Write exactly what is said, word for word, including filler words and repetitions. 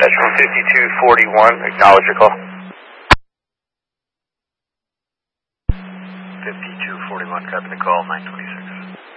dispatch from fifty-two forty-one, acknowledge your call. fifty-two forty-one, copy the call, nine twenty-six.